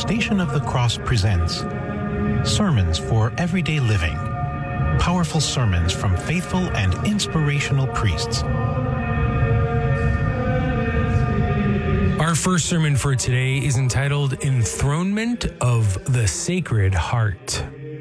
Station of the Cross presents Sermons for Everyday Living. Powerful sermons from faithful and inspirational priests. Our first sermon for today is entitled Enthronement of the Sacred Heart.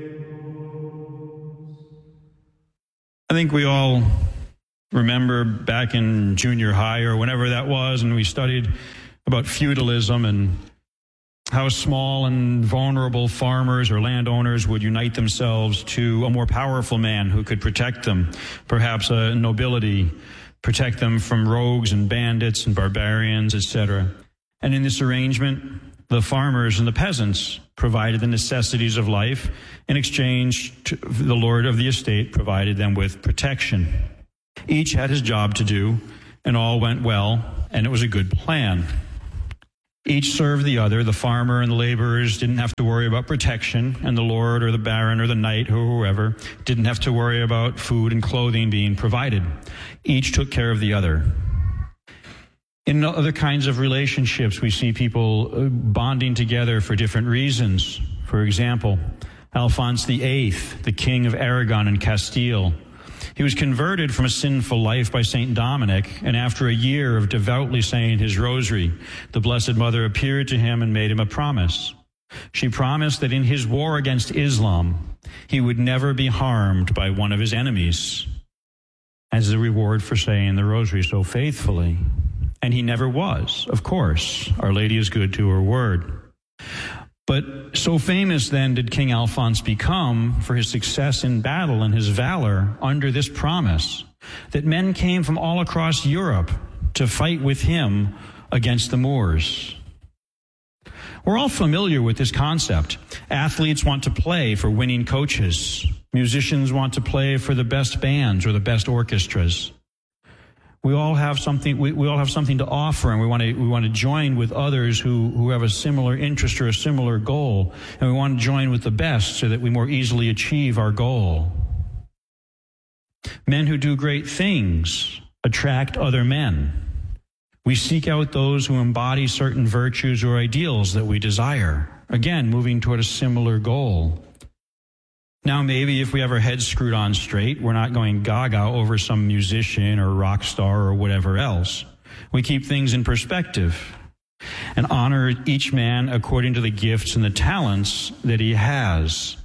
I think we all remember back in junior high or whenever that was, and we studied about feudalism and how small and vulnerable farmers or landowners would unite themselves to a more powerful man who could protect them, perhaps a nobility, protect them from rogues and bandits and barbarians, etc. And in this arrangement, the farmers and the peasants provided the necessities of life. In exchange, the lord of the estate provided them with protection. Each had his job to do, and all went well, and it was a good plan. Each served the other. The farmer and the laborers didn't have to worry about protection, and the lord or the baron or the knight or whoever didn't have to worry about food and clothing being provided. Each took care of the other. In other kinds of relationships, we see people bonding together for different reasons. For example, Alphonse VIII, the king of Aragon and Castile. He was converted from a sinful life by St. Dominic, and after a year of devoutly saying his rosary, the Blessed Mother appeared to him and made him a promise. She promised that in his war against Islam, he would never be harmed by one of his enemies as a reward for saying the rosary so faithfully. And he never was, of course. Our Lady is good to her word. But so famous then did King Alphonse become for his success in battle and his valor under this promise that men came from all across Europe to fight with him against the Moors. We're all familiar with this concept. Athletes want to play for winning coaches. Musicians want to play for the best bands or the best orchestras. We all have something. We all have something to offer, and we want to join with others who have a similar interest or a similar goal, and we want to join with the best so that we more easily achieve our goal. Men who do great things attract other men. We seek out those who embody certain virtues or ideals that we desire. Again, moving toward a similar goal. Now, maybe if we have our heads screwed on straight, we're not going gaga over some musician or rock star or whatever else. We keep things in perspective and honor each man according to the gifts and the talents that he has.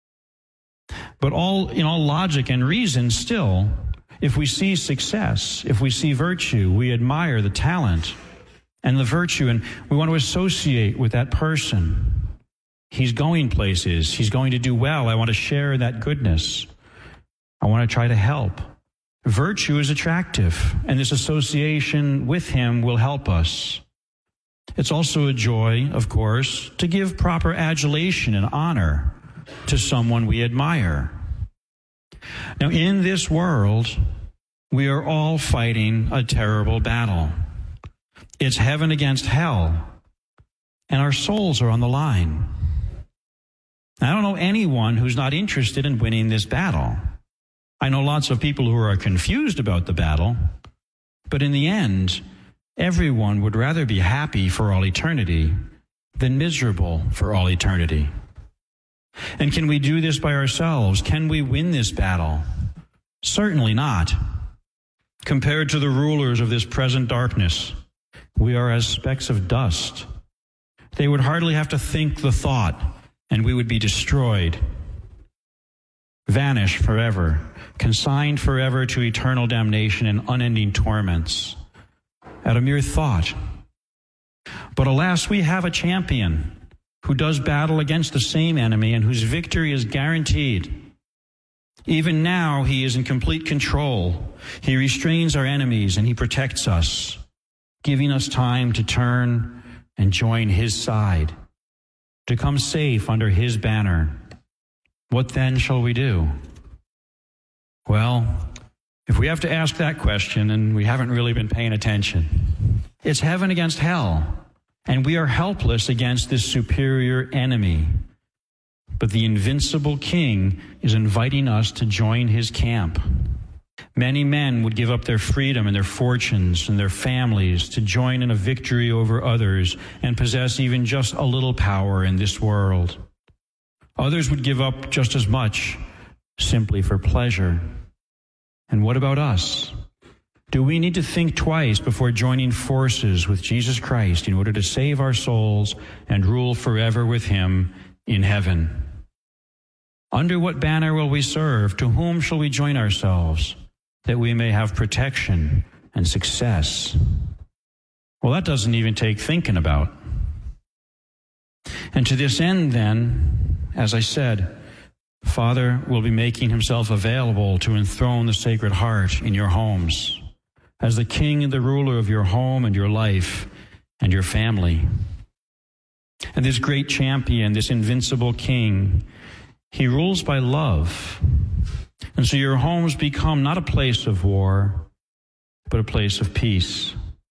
But in all logic and reason still, if we see success, if we see virtue, we admire the talent and the virtue, and we want to associate with that person. He's going places. He's going to do well. I want to share that goodness. I want to try to help. Virtue is attractive, and this association with him will help us. It's also a joy, of course, to give proper adulation and honor to someone we admire. Now, in this world, we are all fighting a terrible battle. It's heaven against hell, and our souls are on the line. I don't know anyone who's not interested in winning this battle. I know lots of people who are confused about the battle, but in the end, everyone would rather be happy for all eternity than miserable for all eternity. And can we do this by ourselves? Can we win this battle? Certainly not. Compared to the rulers of this present darkness, we are as specks of dust. They would hardly have to think the thought, and we would be destroyed, vanish forever, consigned forever to eternal damnation and unending torments at a mere thought. But alas, we have a champion who does battle against the same enemy and whose victory is guaranteed. Even now, he is in complete control. He restrains our enemies and he protects us, giving us time to turn and join his side, to come safe under his banner. What then shall we do? Well, if we have to ask that question, and we haven't really been paying attention, it's heaven against hell, and we are helpless against this superior enemy. But the invincible King is inviting us to join his camp. Many men would give up their freedom and their fortunes and their families to join in a victory over others and possess even just a little power in this world. Others would give up just as much simply for pleasure. And what about us? Do we need to think twice before joining forces with Jesus Christ in order to save our souls and rule forever with Him in heaven? Under what banner will we serve? To whom shall we join ourselves, that we may have protection and success? Well, that doesn't even take thinking about. And to this end, then, as I said, Father will be making Himself available to enthrone the Sacred Heart in your homes, as the King and the ruler of your home and your life and your family. And this great champion, this invincible King, He rules by love. And so your homes become not a place of war, but a place of peace.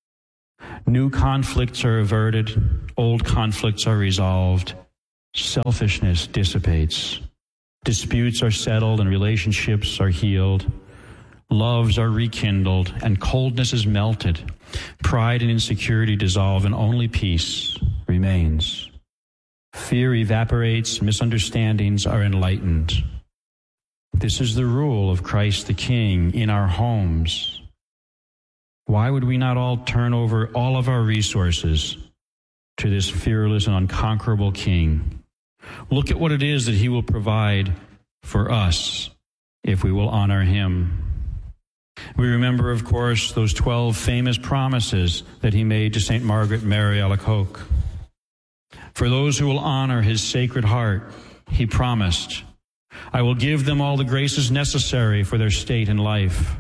New conflicts are averted, old conflicts are resolved, selfishness dissipates, disputes are settled and relationships are healed, loves are rekindled and coldness is melted, pride and insecurity dissolve, and only peace remains. Fear evaporates, misunderstandings are enlightened. This is the rule of Christ the King in our homes. Why would we not all turn over all of our resources to this fearless and unconquerable King? Look at what it is that He will provide for us if we will honor Him. We remember, of course, those 12 famous promises that He made to St. Margaret Mary Alacoque. For those who will honor His Sacred Heart, He promised, I will give them all the graces necessary for their state in life.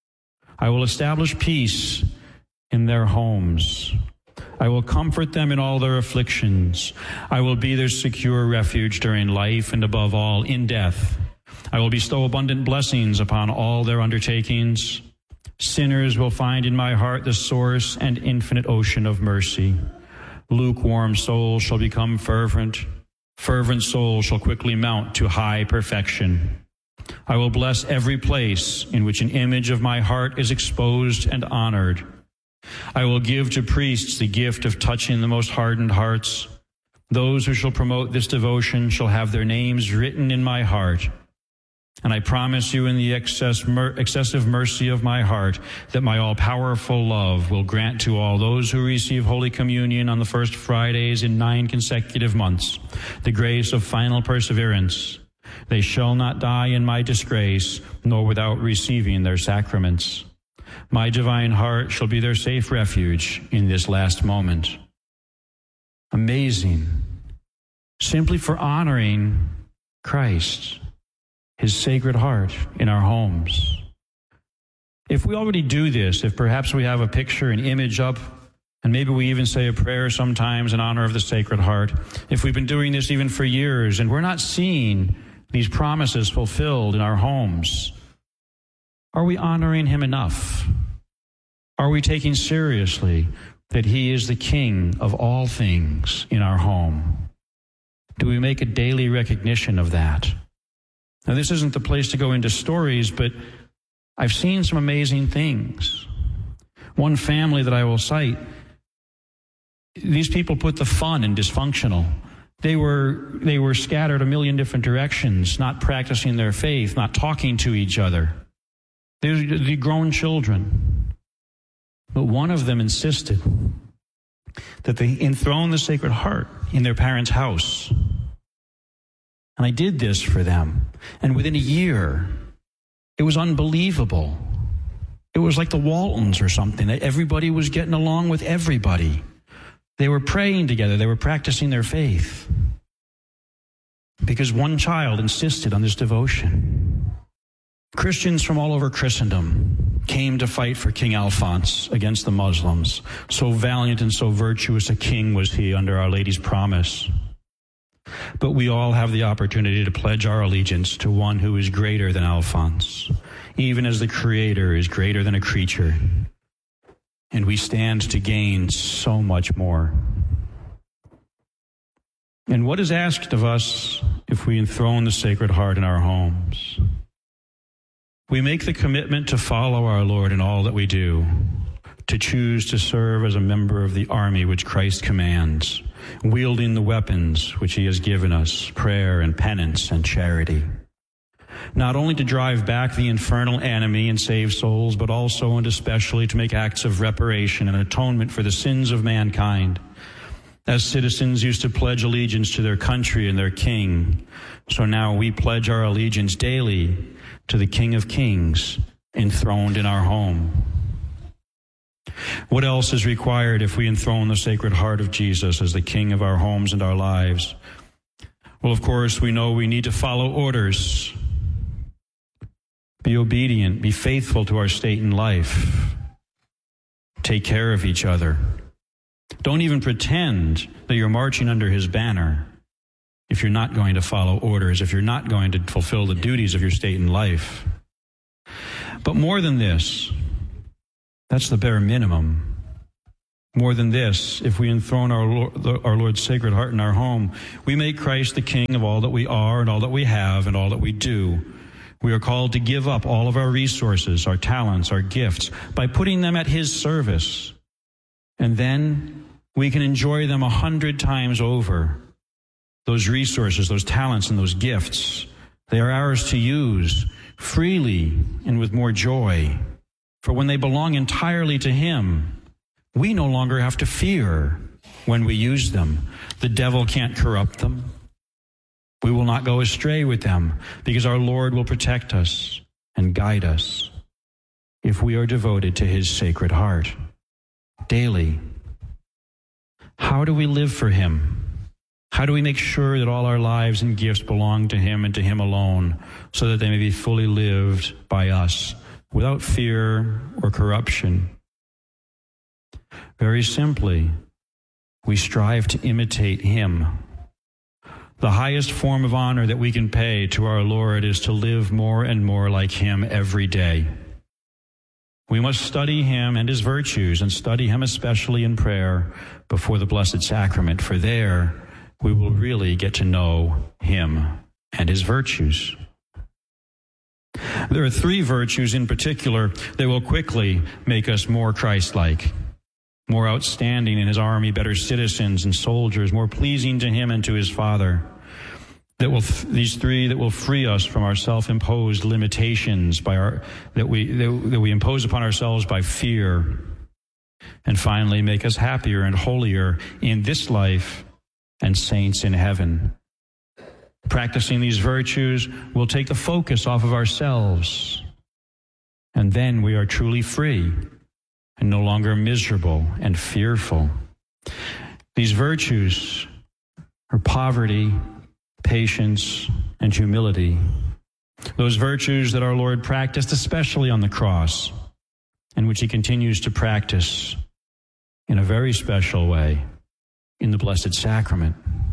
I will establish peace in their homes. I will comfort them in all their afflictions. I will be their secure refuge during life and above all in death. I will bestow abundant blessings upon all their undertakings. Sinners will find in my heart the source and infinite ocean of mercy. Lukewarm souls shall become fervent. Fervent souls shall quickly mount to high perfection. I will bless every place in which an image of my heart is exposed and honored. I will give to priests the gift of touching the most hardened hearts. Those who shall promote this devotion shall have their names written in my heart. And I promise you in the excessive mercy of my heart that my all-powerful love will grant to all those who receive Holy Communion on the first Fridays in 9 consecutive months the grace of final perseverance. They shall not die in my disgrace, nor without receiving their sacraments. My divine heart shall be their safe refuge in this last moment. Amazing. Simply for honoring Christ, His Sacred Heart in our homes. If we already do this, if perhaps we have a picture, an image up, and maybe we even say a prayer sometimes in honor of the Sacred Heart, if we've been doing this even for years and we're not seeing these promises fulfilled in our homes, are we honoring Him enough? Are we taking seriously that He is the King of all things in our home? Do we make a daily recognition of that? Now, this isn't the place to go into stories, but I've seen some amazing things. One family that I will cite, these people put the fun in dysfunctional. They were scattered a million different directions, not practicing their faith, not talking to each other. They're the grown children. But one of them insisted that they enthrone the Sacred Heart in their parents' house. And I did this for them. And within a year, it was unbelievable. It was like the Waltons or something. Everybody was getting along with everybody. They were praying together. They were practicing their faith. Because one child insisted on this devotion. Christians from all over Christendom came to fight for King Alphonse against the Muslims. So valiant and so virtuous a king was he under Our Lady's promise. But we all have the opportunity to pledge our allegiance to one who is greater than Alphonse, even as the Creator is greater than a creature. And we stand to gain so much more. And what is asked of us if we enthrone the Sacred Heart in our homes? we make the commitment to follow our Lord in all that we do, to choose to serve as a member of the army which Christ commands, wielding the weapons which he has given us, prayer and penance and charity. Not only to drive back the infernal enemy and save souls, but also and especially to make acts of reparation and atonement for the sins of mankind. As citizens used to pledge allegiance to their country and their king, so now we pledge our allegiance daily to the King of Kings enthroned in our home. What else is required if we enthrone the Sacred Heart of Jesus as the King of our homes and our lives? Well, of course, we know we need to follow orders, be obedient, be faithful to our state in life, take care of each other. Don't even pretend that you're marching under his banner if you're not going to follow orders, if you're not going to fulfill the duties of your state in life. But more than this, that's the bare minimum. More than this, if we enthrone our Lord's Sacred Heart in our home, we make Christ the King of all that we are and all that we have and all that we do. We are called to give up all of our resources, our talents, our gifts, by putting them at his service. And then we can enjoy them 100 times over. Those resources, those talents, and those gifts, they are ours to use freely and with more joy. For when they belong entirely to him, we no longer have to fear when we use them. The devil can't corrupt them. We will not go astray with them, because our Lord will protect us and guide us if we are devoted to his Sacred Heart daily. How do we live for him? How do we make sure that all our lives and gifts belong to him and to him alone, so that they may be fully lived by us without fear or corruption? Very simply, we strive to imitate him. The highest form of honor that we can pay to our Lord is to live more and more like him every day. We must study him and his virtues, and study him especially in prayer before the Blessed Sacrament, for there we will really get to know him and his virtues. There are 3 virtues in particular that will quickly make us more Christ-like, more outstanding in his army, better citizens and soldiers, more pleasing to him and to his Father. These 3 that will free us from our self-imposed limitations that we impose upon ourselves by fear, and finally make us happier and holier in this life and saints in heaven. Practicing these virtues will take the focus off of ourselves, and then we are truly free and no longer miserable and fearful. These virtues are poverty, patience, and humility. Those virtues that our Lord practiced especially on the cross, and which he continues to practice in a very special way in the Blessed Sacrament.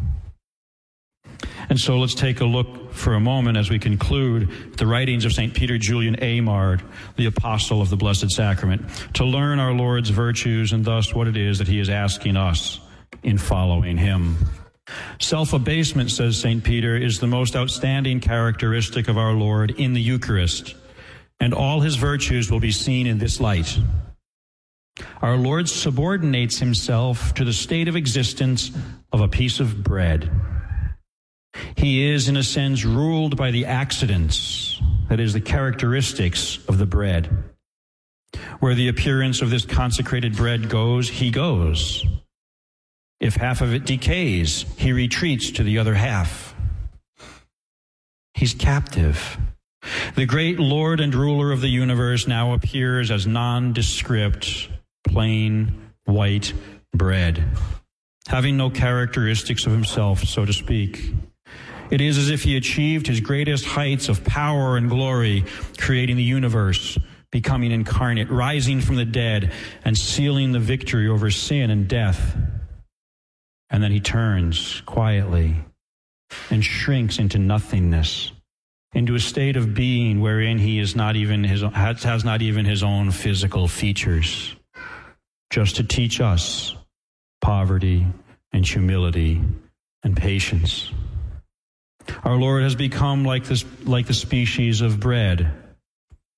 And so let's take a look for a moment as we conclude the writings of St. Peter Julian Aymard, the apostle of the Blessed Sacrament, to learn our Lord's virtues and thus what it is that he is asking us in following him. Self-abasement, says St. Peter, is the most outstanding characteristic of our Lord in the Eucharist, and all his virtues will be seen in this light. Our Lord subordinates himself to the state of existence of a piece of bread. He is, in a sense, ruled by the accidents, that is, the characteristics of the bread. Where the appearance of this consecrated bread goes, he goes. If half of it decays, he retreats to the other half. He's captive. The great Lord and ruler of the universe now appears as nondescript, plain, white bread, having no characteristics of himself, so to speak. It is as if he achieved his greatest heights of power and glory, creating the universe, becoming incarnate, rising from the dead, and sealing the victory over sin and death. And then he turns quietly and shrinks into nothingness, into a state of being wherein he is not even has not even his own physical features, just to teach us poverty and humility and patience. Our Lord has become like the species of bread,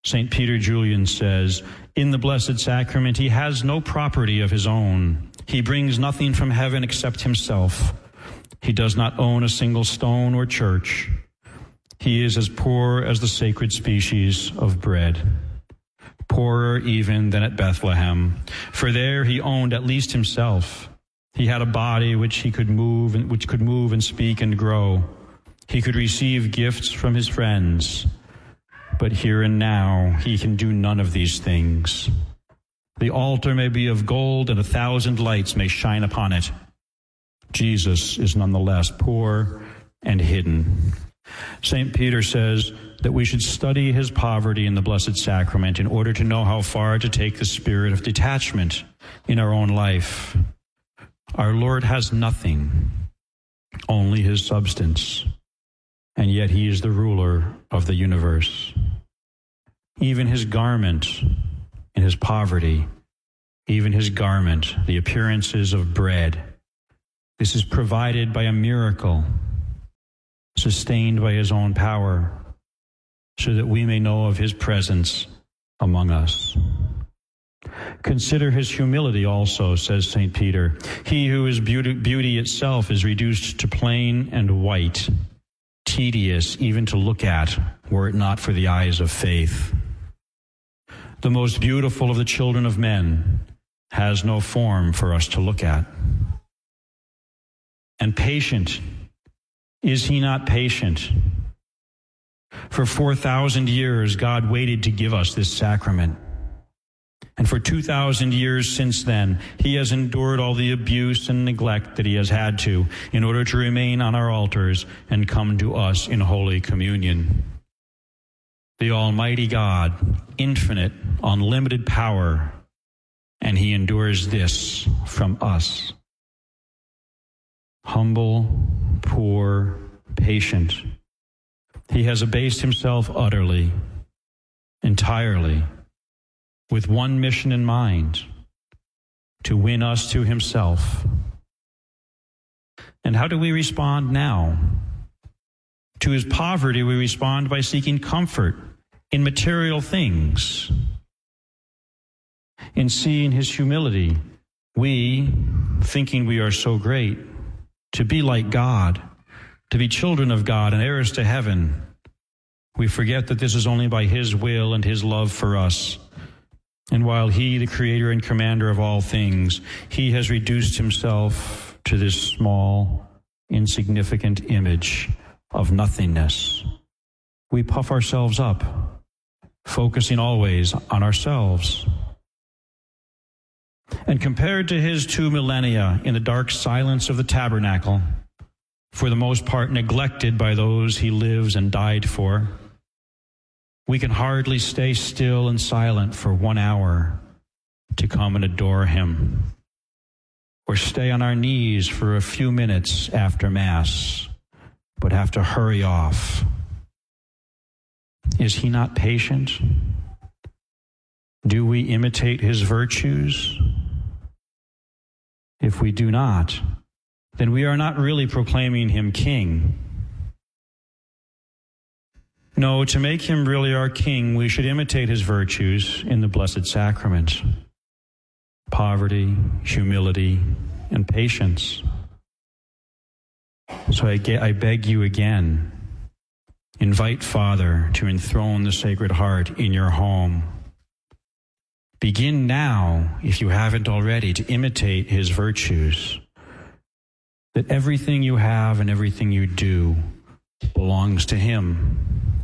St. Peter Julian says, in the Blessed Sacrament, he has no property of his own. He brings nothing from heaven except himself. He does not own a single stone or church. He is as poor as the sacred species of bread, poorer even than at Bethlehem, for there he owned at least himself. He had a body which could move and speak and grow. He could receive gifts from his friends. But here and now, he can do none of these things. The altar may be of gold, and 1,000 lights may shine upon it. Jesus is nonetheless poor and hidden. St. Peter says that we should study his poverty in the Blessed Sacrament in order to know how far to take the spirit of detachment in our own life. Our Lord has nothing, only his substance, and yet he is the ruler of the universe. Even his garment in his poverty, even his garment, the appearances of bread, this is provided by a miracle, sustained by his own power, so that we may know of his presence among us. Consider his humility also, says St. Peter. He who is beauty itself is reduced to plain and white, tedious even to look at, were it not for the eyes of faith. The most beautiful of the children of men has no form for us to look at. And patient, is he not patient? For 4,000 years, God waited to give us this sacrament. And for 2,000 years since then, he has endured all the abuse and neglect that he has had to in order to remain on our altars and come to us in Holy Communion. The Almighty God, infinite, unlimited power, and he endures this from us. Humble, poor, patient. He has abased himself utterly, entirely, with one mission in mind, to win us to himself. And how do we respond now? To his poverty, we respond by seeking comfort in material things. In seeing his humility, we, thinking we are so great, to be like God, to be children of God and heirs to heaven, we forget that this is only by his will and his love for us. And while he, the creator and commander of all things, he has reduced himself to this small, insignificant image of nothingness, we puff ourselves up, focusing always on ourselves. And compared to his 2 millennia in the dark silence of the tabernacle, for the most part neglected by those he lives and died for, we can hardly stay still and silent for 1 hour to come and adore him, or stay on our knees for a few minutes after Mass, but have to hurry off. Is he not patient? Do we imitate his virtues? If we do not, then we are not really proclaiming him king. No, to make him really our king, we should imitate his virtues in the Blessed Sacrament: poverty, humility, and patience. So I beg you again, invite Father to enthrone the Sacred Heart in your home. Begin now, if you haven't already, to imitate his virtues, that everything you have and everything you do belongs to him.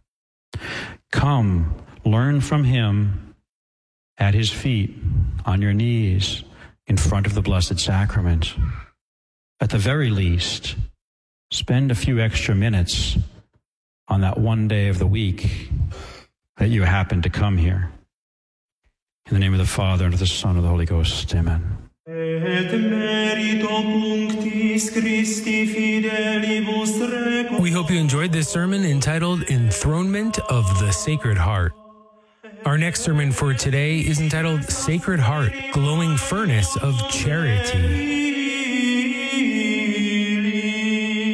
Come, learn from him at his feet, on your knees, in front of the Blessed Sacrament. At the very least, spend a few extra minutes on that one day of the week that you happen to come here. In the name of the Father, and of the Son, and of the Holy Ghost. Amen. We hope you enjoyed this sermon entitled Enthronement of the Sacred Heart. Our next sermon for today is entitled Sacred Heart, Glowing Furnace of Charity.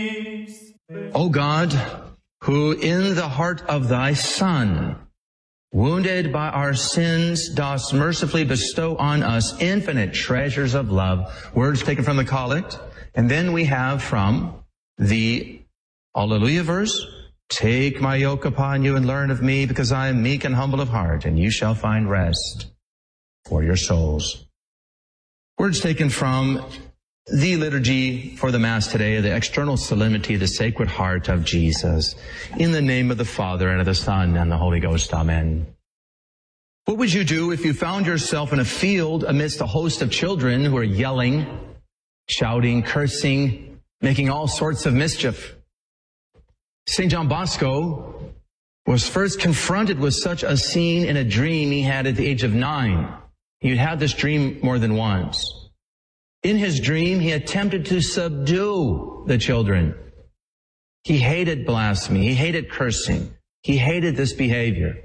O God, who in the heart of thy Son wounded by our sins, dost mercifully bestow on us infinite treasures of love. Words taken from the collect. And then we have from the Alleluia verse, take my yoke upon you and learn of me, because I am meek and humble of heart, and you shall find rest for your souls. Words taken from the liturgy for the Mass today, the external solemnity of the Sacred Heart of Jesus. In the name of the Father, and of the Son, and the Holy Ghost. Amen. What would you do if you found yourself in a field amidst a host of children who are yelling, shouting, cursing, making all sorts of mischief? St. John Bosco was first confronted with such a scene in a dream he had at the age of 9. He'd had this dream more than once. In his dream, he attempted to subdue the children. He hated blasphemy. He hated cursing. He hated this behavior.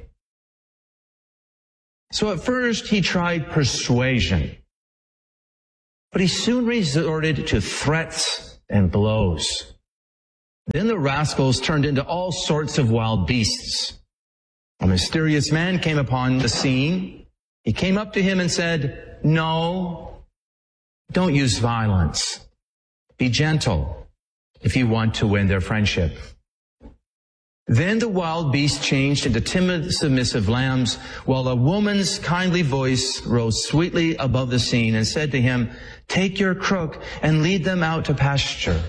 So at first, he tried persuasion. But he soon resorted to threats and blows. Then the rascals turned into all sorts of wild beasts. A mysterious man came upon the scene. He came up to him and said, no, don't use violence. Be gentle if you want to win their friendship. Then the wild beast changed into timid, submissive lambs, while a woman's kindly voice rose sweetly above the scene and said to him, take your crook and lead them out to pasture.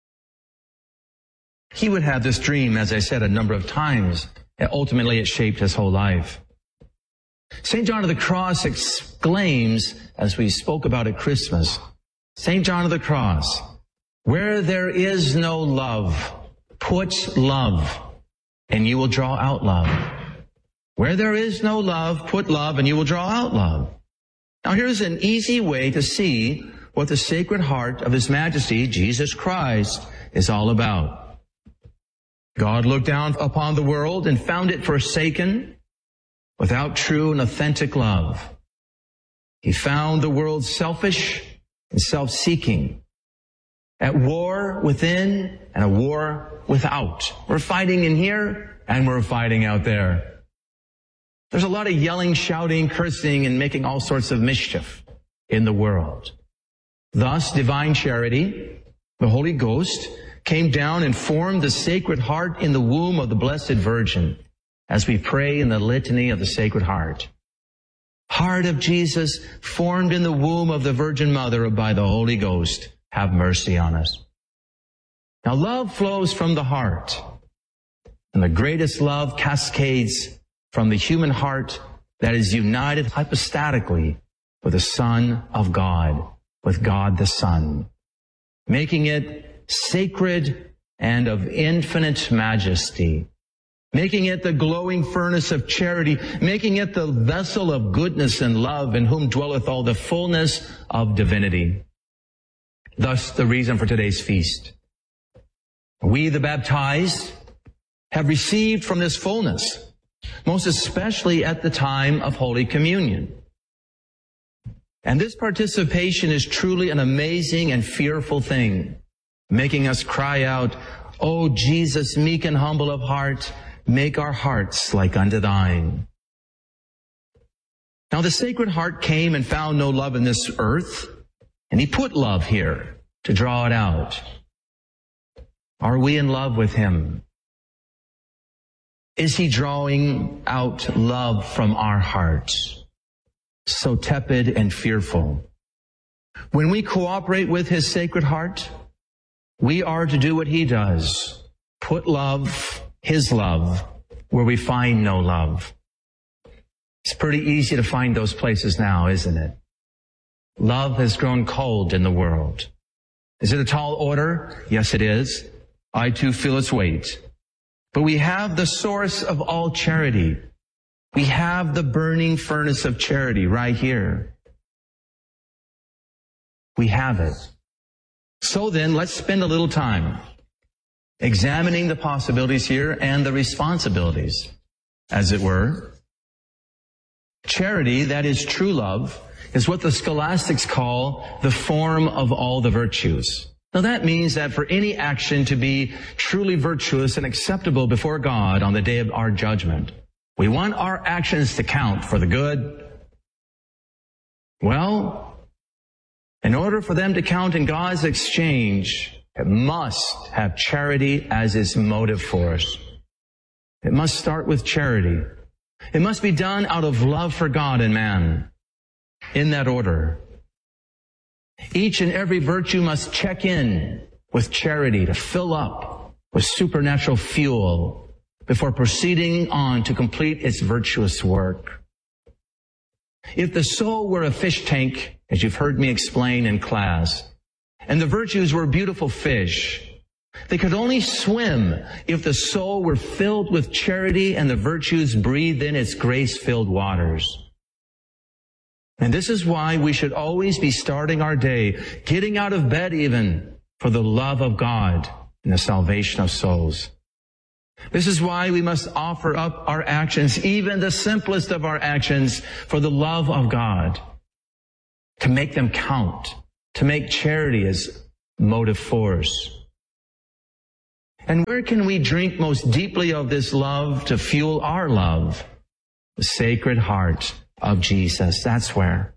He would have this dream, as I said, a number of times, and ultimately it shaped his whole life. St. John of the Cross exclaims, as we spoke about at Christmas, St. John of the Cross, where there is no love, put love, and you will draw out love. Where there is no love, put love, and you will draw out love. Now here's an easy way to see what the Sacred Heart of His Majesty, Jesus Christ, is all about. God looked down upon the world and found it forsaken, without true and authentic love. He found the world selfish and self-seeking, at war within and a war without. We're fighting in here and we're fighting out there. There's a lot of yelling, shouting, cursing, and making all sorts of mischief in the world. Thus, divine charity, the Holy Ghost, came down and formed the Sacred Heart in the womb of the Blessed Virgin, as we pray in the litany of the Sacred Heart. Heart of Jesus, formed in the womb of the Virgin Mother by the Holy Ghost, have mercy on us. Now, love flows from the heart, and the greatest love cascades from the human heart that is united hypostatically with the Son of God, with God the Son, making it sacred and of infinite majesty, making it the glowing furnace of charity, making it the vessel of goodness and love, in whom dwelleth all the fullness of divinity. Thus, the reason for today's feast. We, the baptized, have received from this fullness, most especially at the time of Holy Communion. And this participation is truly an amazing and fearful thing, making us cry out, O Jesus, meek and humble of heart, make our hearts like unto thine. Now the Sacred Heart came and found no love in this earth, and He put love here to draw it out. Are we in love with Him? Is He drawing out love from our hearts, so tepid and fearful? When we cooperate with His Sacred Heart, we are to do what He does, put love, His love, where we find no love. It's pretty easy to find those places now, isn't it? Love has grown cold in the world. Is it a tall order? Yes, it is. I too feel its weight. But we have the source of all charity. We have the burning furnace of charity right here. We have it. So then, let's spend a little time examining the possibilities here and the responsibilities, as it were. Charity, that is true love, is what the scholastics call the form of all the virtues. Now that means that for any action to be truly virtuous and acceptable before God on the day of our judgment, We want our actions to count for the good. Well, in order for them to count in God's exchange, it must have charity as its motive force. It must start with charity. It must be done out of love for God and man. In that order. Each and every virtue must check in with charity to fill up with supernatural fuel before proceeding on to complete its virtuous work. If the soul were a fish tank, as you've heard me explain in class, and the virtues were beautiful fish, they could only swim if the soul were filled with charity and the virtues breathed in its grace-filled waters. And this is why we should always be starting our day, getting out of bed even, for the love of God and the salvation of souls. This is why we must offer up our actions, even the simplest of our actions, for the love of God, to make them count, to make charity as motive force. And where can we drink most deeply of this love to fuel our love? The Sacred Heart of Jesus. That's where.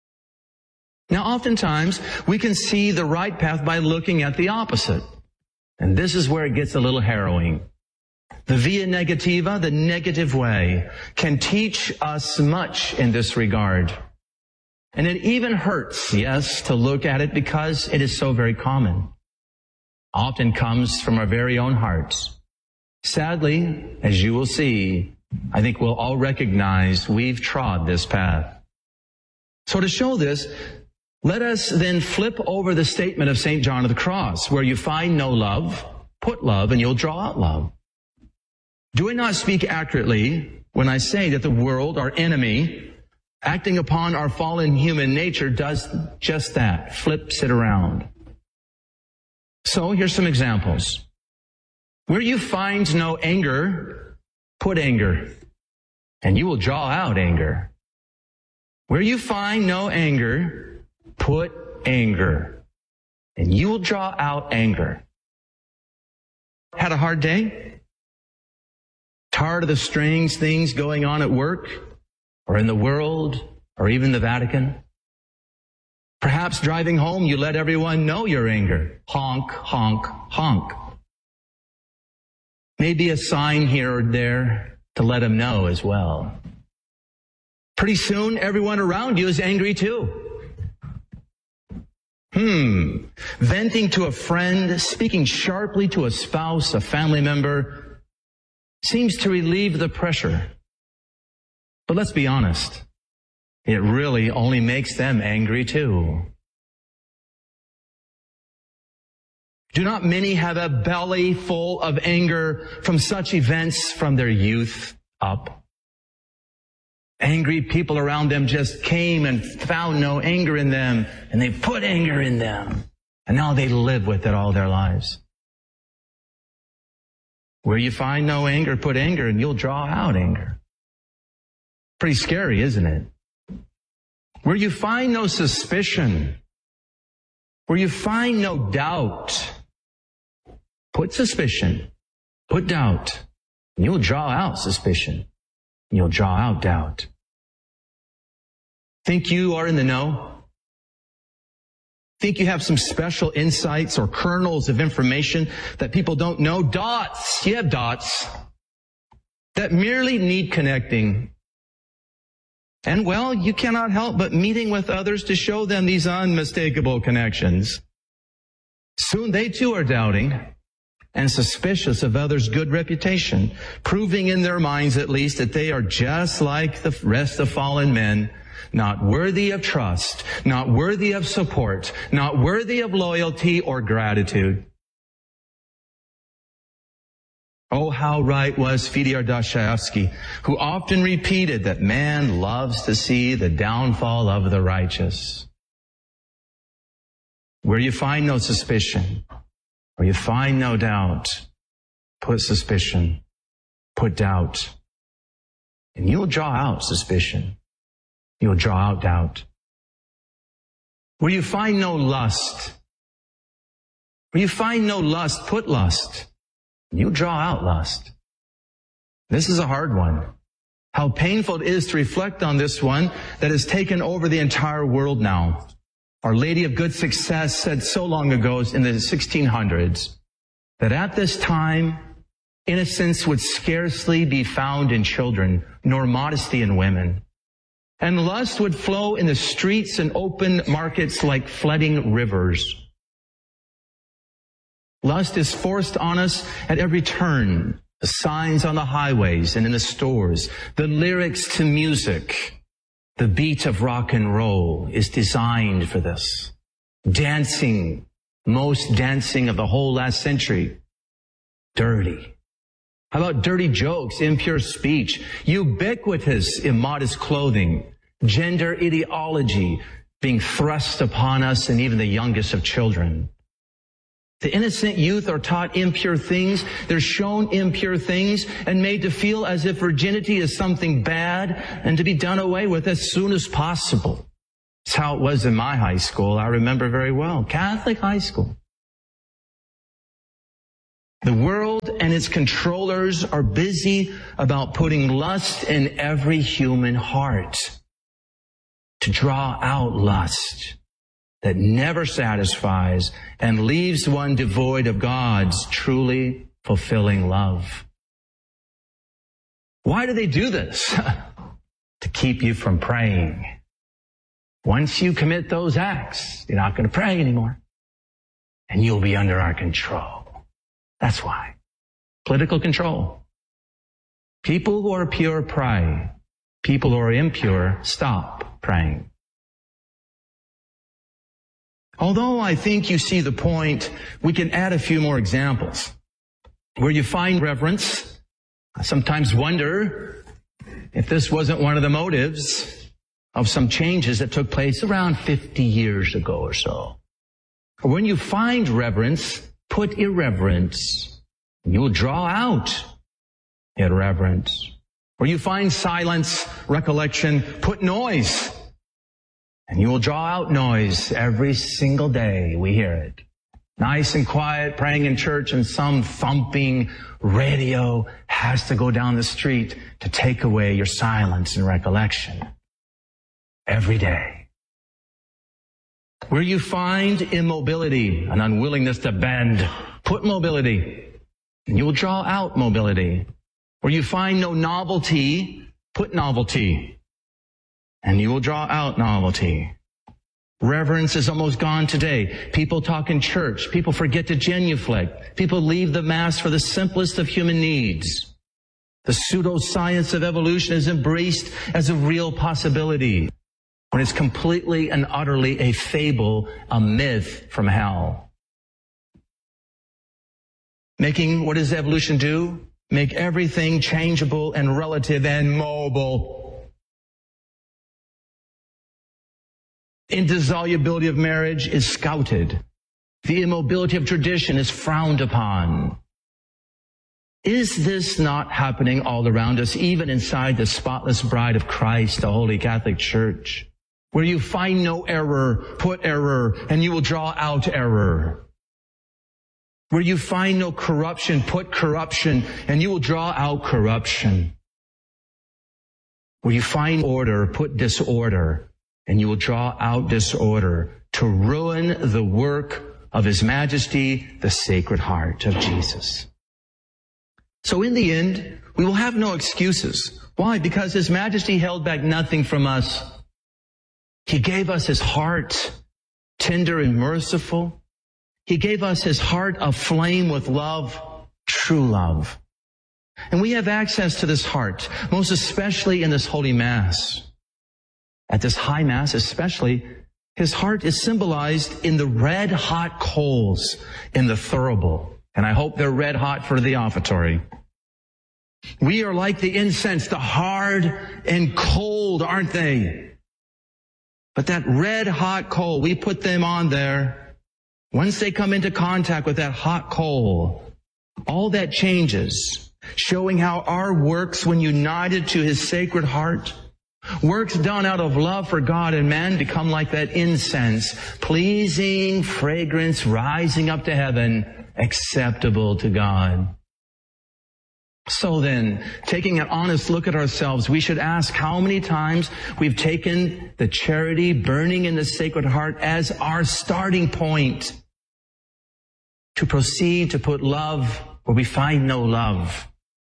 Now, oftentimes, we can see the right path by looking at the opposite. And this is where it gets a little harrowing. The via negativa, the negative way, can teach us much in this regard. And it even hurts, yes, to look at it because it is so very common. Often comes from our very own hearts. Sadly, as you will see, I think we'll all recognize we've trod this path. So to show this, let us then flip over the statement of St. John of the Cross, where you find no love, put love, and you'll draw out love. Do I not speak accurately when I say that the world, our enemy, acting upon our fallen human nature, does just that, flips it around? So here's some examples. Where you find no anger, put anger, and you will draw out anger. Where you find no anger, put anger, and you will draw out anger. Had a hard day? Tired of the strange things going on at work, or in the world, or even the Vatican? Perhaps driving home, you let everyone know your anger. Honk, honk, honk. Maybe a sign here or there to let them know as well. Pretty soon, everyone around you is angry too. Venting to a friend, speaking sharply to a spouse, a family member, seems to relieve the pressure. But let's be honest. It really only makes them angry too. Do not many have a belly full of anger from such events from their youth up? Angry people around them just came and found no anger in them, and they put anger in them, and now they live with it all their lives. Where you find no anger, put anger, and you'll draw out anger. Pretty scary, isn't it? Where you find no suspicion, where you find no doubt, put suspicion, put doubt, and you'll draw out suspicion, and you'll draw out doubt. Think you are in the know? Think you have some special insights or kernels of information that people don't know? Dots, you have dots that merely need connecting. And well, you cannot help but meeting with others to show them these unmistakable connections. Soon they too are doubting and suspicious of others' good reputation, proving in their minds at least that they are just like the rest of fallen men, not worthy of trust, not worthy of support, not worthy of loyalty or gratitude. Oh, how right was Fyodor Dostoevsky, who often repeated that man loves to see the downfall of the righteous. Where you find no suspicion, where you find no doubt, put suspicion, put doubt, and you'll draw out suspicion. You'll draw out doubt. Where you find no lust, where you find no lust, put lust. You draw out lust. This is a hard one. How painful it is to reflect on this one that has taken over the entire world now. Our Lady of Good Success said so long ago in the 1600s that at this time, innocence would scarcely be found in children, nor modesty in women. And lust would flow in the streets and open markets like flooding rivers. Lust is forced on us at every turn. The signs on the highways and in the stores, the lyrics to music, the beat of rock and roll is designed for this. Dancing, most dancing of the whole last century, dirty. How about dirty jokes, impure speech, ubiquitous immodest clothing, gender ideology being thrust upon us and even the youngest of children? The innocent youth are taught impure things. They're shown impure things and made to feel as if virginity is something bad and to be done away with as soon as possible. That's how it was in my high school. I remember very well. Catholic high school. The world and its controllers are busy about putting lust in every human heart to draw out lust that never satisfies and leaves one devoid of God's truly fulfilling love. Why do they do this? To keep you from praying. Once you commit those acts, you're not going to pray anymore. And you'll be under our control. That's why. Political control. People who are pure pray. People who are impure stop praying. Although I think you see the point, we can add a few more examples. Where you find reverence, I sometimes wonder if this wasn't one of the motives of some changes that took place around 50 years ago or so. Or when you find reverence, put irreverence. You will draw out irreverence. Or you find silence, recollection, put noise. And you will draw out noise every single day. We hear it. Nice and quiet, praying in church, and some thumping radio has to go down the street to take away your silence and recollection. Every day. Where you find immobility, an unwillingness to bend, put mobility, and you will draw out mobility. Where you find no novelty, put novelty. And you will draw out novelty. Reverence is almost gone today. People talk in church. People forget to genuflect. People leave the Mass for the simplest of human needs. The pseudoscience of evolution is embraced as a real possibility, when it's completely and utterly a fable, a myth from hell. Making, what does evolution do? Make everything changeable and relative and mobile. Indissolubility of marriage is scouted. The immobility of tradition is frowned upon. Is this not happening all around us, even inside the spotless bride of Christ, the Holy Catholic Church? Where you find no error, put error, and you will draw out error. Where you find no corruption, put corruption, and you will draw out corruption. Where you find order, put disorder, and you will draw out disorder to ruin the work of His Majesty, the Sacred Heart of Jesus. So in the end, we will have no excuses. Why? Because His Majesty held back nothing from us. He gave us His heart, tender and merciful. He gave us His heart aflame with love, true love. And we have access to this heart, most especially in this Holy Mass. At this high Mass especially, His heart is symbolized in the red hot coals in the thurible. And I hope they're red hot for the offertory. We are like the incense, the hard and cold, aren't they? But that red hot coal, we put them on there. Once they come into contact with that hot coal, all that changes, showing how our works, when united to His Sacred Heart, works done out of love for God and man, become like that incense, pleasing fragrance rising up to heaven, acceptable to God. So then, taking an honest look at ourselves, we should ask how many times we've taken the charity burning in the Sacred Heart as our starting point to proceed to put love where we find no love.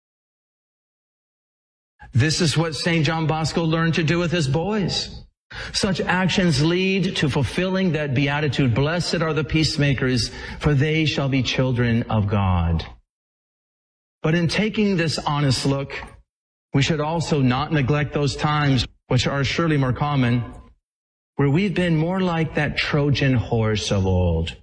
This is what St. John Bosco learned to do with his boys. Such actions lead to fulfilling that beatitude. Blessed are the peacemakers, for they shall be children of God. But in taking this honest look, we should also not neglect those times, which are surely more common, where we've been more like that Trojan horse of old.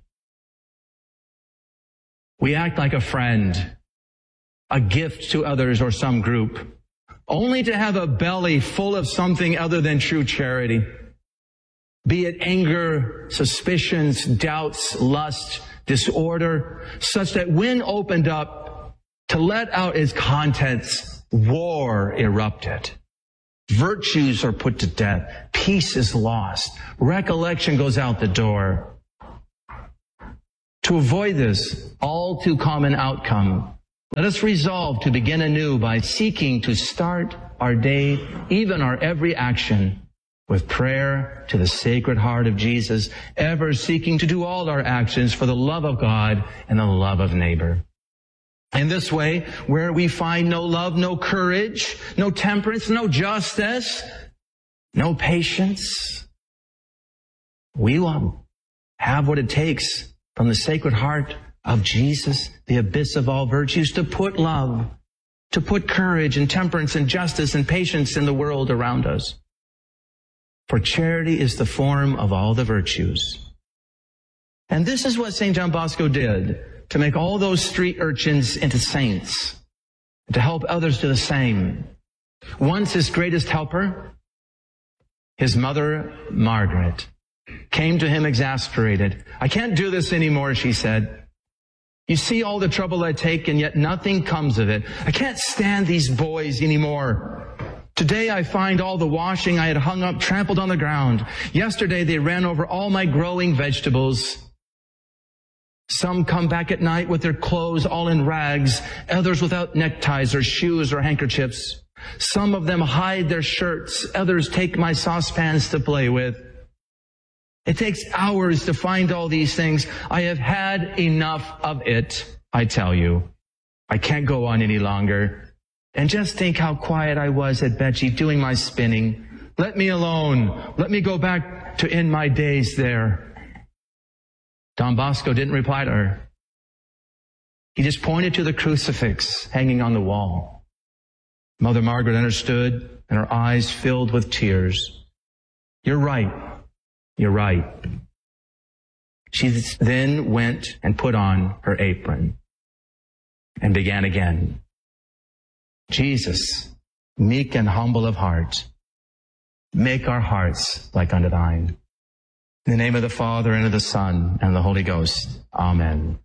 We act like a friend, a gift to others or some group, only to have a belly full of something other than true charity. Be it anger, suspicions, doubts, lust, disorder, such that when opened up to let out its contents, war erupted. Virtues are put to death. Peace is lost. Recollection goes out the door. To avoid this all too common outcome, let us resolve to begin anew by seeking to start our day, even our every action, with prayer to the Sacred Heart of Jesus, ever seeking to do all our actions for the love of God and the love of neighbor. In this way, where we find no love, no courage, no temperance, no justice, no patience, we will have what it takes from the Sacred Heart of Jesus, the abyss of all virtues, to put love, to put courage and temperance and justice and patience in the world around us. For charity is the form of all the virtues. And this is what St. John Bosco did to make all those street urchins into saints, to help others do the same. Once his greatest helper, his mother, Margaret, came to him exasperated. "I can't do this anymore," she said. "You see all the trouble I take, and yet nothing comes of it. I can't stand these boys anymore. Today I find all the washing I had hung up trampled on the ground. Yesterday they ran over all my growing vegetables. Some come back at night with their clothes all in rags, others without neckties or shoes or handkerchiefs. Some of them hide their shirts, others take my saucepans to play with. It takes hours to find all these things. I have had enough of it, I tell you. I can't go on any longer. And just think how quiet I was at Bechy doing my spinning. Let me alone. Let me go back to end my days there." Don Bosco didn't reply to her. He just pointed to the crucifix hanging on the wall. Mother Margaret understood, and her eyes filled with tears. "You're right. You're right." She then went and put on her apron and began again. "Jesus, meek and humble of heart, make our hearts like unto thine. In the name of the Father, and of the Son, and of the Holy Ghost. Amen."